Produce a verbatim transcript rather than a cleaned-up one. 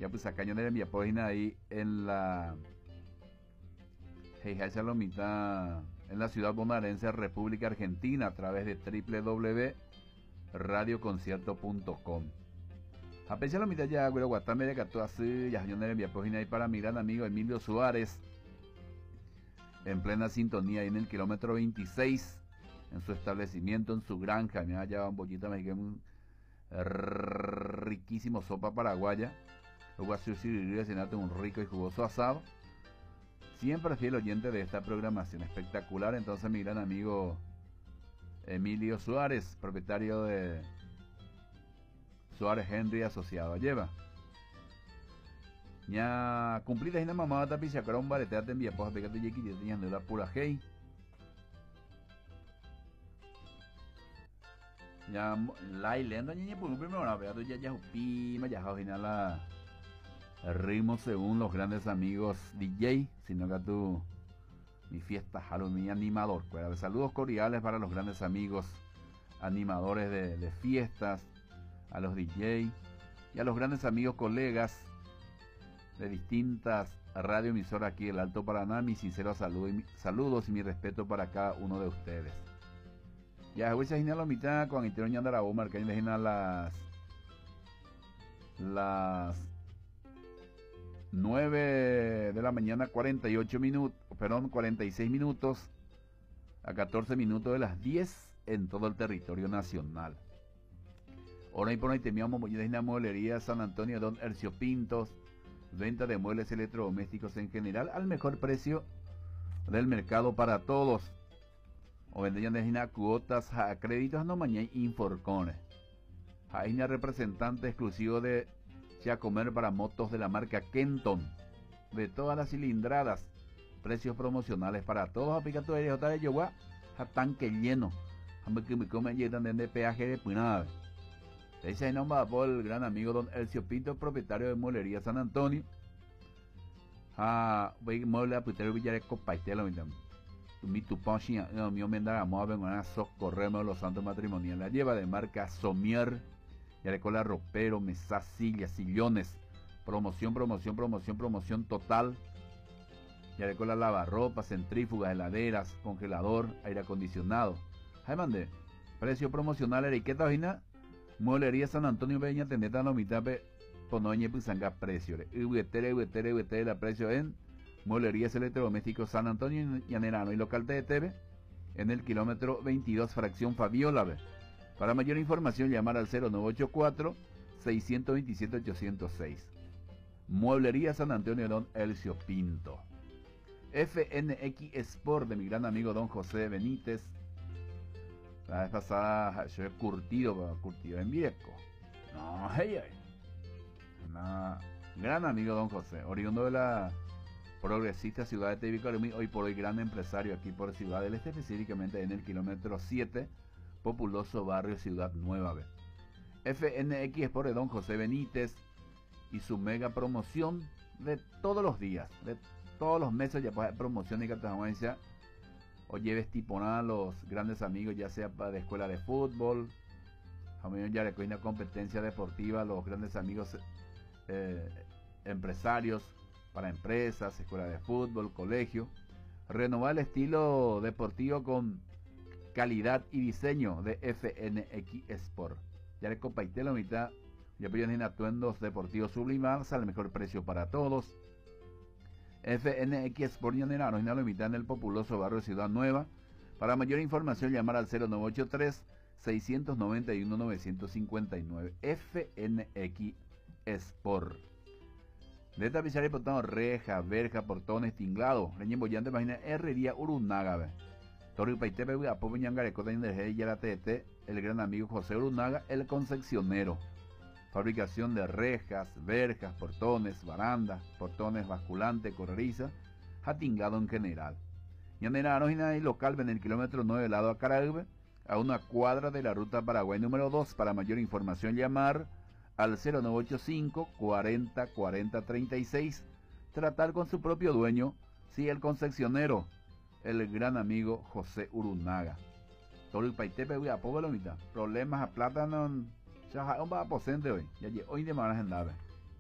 Ya pues acá yo en mi página ahí en la Heija Salomita, en la ciudad bonaerense, República Argentina, a través de doble u doble u doble u punto radio concierto punto com. A pesar de la mitad ya güero guatamere que tú así ya yo en mi página ahí para mi gran amigo Emilio Suárez, en plena sintonía ahí en el kilómetro veintiséis, en su establecimiento, en su granja. Me ha llevado un bollito mexicano, riquísimo sopa paraguaya, luego así un rico y jugoso asado. Siempre fiel oyente de esta programación espectacular. Entonces mi gran amigo Emilio Suárez, propietario de Suárez Henry Asociado, lleva ya cumplida y mamá mamá tapi sacar un barete te envía pues pegate yeki de tenían de la pura hey ya la ilenda ñe por primero na pegate ya ya upi ma ya final la el ritmo según los grandes amigos D J, sino que tú mi fiesta Halloween animador. Pues, saludos cordiales para los grandes amigos animadores de, de fiestas, a los D J y a los grandes amigos colegas de distintas radioemisoras aquí del Alto Paraná. Mi sincero saludo y mi, saludos y mi respeto para cada uno de ustedes. Ya voy a imaginar la mitad con el tirón andar a Omar, que hay que las las nueve de la mañana, cuarenta y ocho minutos, perdón, cuarenta y seis minutos, a catorce minutos de las diez en todo el territorio nacional. Ahora y por ahí teníamos una mueblería San Antonio, Don Ercio Pintos, venta de muebles electrodomésticos en general al mejor precio del mercado para todos. O vendían de cuotas a créditos no mañana inforcone. Hay una representante exclusivo de a comer para motos de la marca Kenton, de todas las cilindradas, precios promocionales para todos. Aplicato de J de Yogua a tanque lleno, a que me comen llegan de peaje de punada. Ese es nombre por el gran amigo Don Elcio Pinto, propietario de Mueblería San Antonio. A voy mueble a Putero Villareco Paitelo, mi tu ponchia, no mi hombre a mover con una socorremos los santos matrimoniales. La lleva de marca Somier. Ya le cola ropero, mesas, sillas, sillones. Promoción, promoción, promoción, promoción total. Ya le cola lavarropas, centrífugas, heladeras, congelador, aire acondicionado. Ay, mande. Precio promocional, Eriqueta Vina. Mueblería San Antonio Peña, Tendeta no mitape, Ponoñe Pizanga precio. Uetere, uetere, uetere, la precio en Mueblerías Electrodomésticos San Antonio y Anerano y local de T V en el kilómetro veintidós, fracción Fabiola. Para mayor información, llamar al cero nueve ocho cuatro, seis dos siete, ocho cero seis. Mueblería San Antonio, Don Elcio Pinto. F N X Sport de mi gran amigo Don José Benítez. La vez pasada yo he curtido, curtido en viejo. No, hey, hey. Una, gran amigo Don José, oriundo de la progresista ciudad de Tebicarumi, hoy por hoy gran empresario aquí por Ciudad del Este, específicamente en el kilómetro siete. Populoso barrio Ciudad Nueva. F N X por Don José Benítez y su mega promoción de todos los días, de todos los meses, ya para promoción y categoría o lleves tipo nada a los grandes amigos, ya sea para de escuela de fútbol, ya le una competencia deportiva, los grandes amigos eh, empresarios para empresas, escuela de fútbol, colegio, renovar el estilo deportivo con calidad y diseño de F N X Sport. Ya le compartí la mitad. Ya piden atuendos deportivos sublimados al mejor precio para todos. F N X Sport Llanera, y la mitad en el populoso barrio Ciudad Nueva. Para mayor información, llamar al cero nueve ocho tres, seis nueve uno, nueve cinco nueve. F N X Sport. De esta pizarra portón reja, verja, portones, tinglado. Reñen bollante, imagina herrería Urunaga. Torri Paitepe, Apopo Ñangareco, de Yaratete, el gran amigo José Urunaga, el concepcionero. Fabricación de rejas, verjas, portones, barandas, portones basculantes, correriza, jatingado en general. Ñanera y local en el kilómetro nueve lado a Caragbe, a una cuadra de la ruta Paraguay número dos. Para mayor información, llamar al cero nueve ocho cinco, cuarenta, cuarenta, treinta y seis. Tratar con su propio dueño, sí, el concepcionero, el gran amigo José Urunaga. Todo el paitepe, voy a pobre mitad. Problemas a plátano, ya un va a posente hoy. Ya hoy de manera agendada.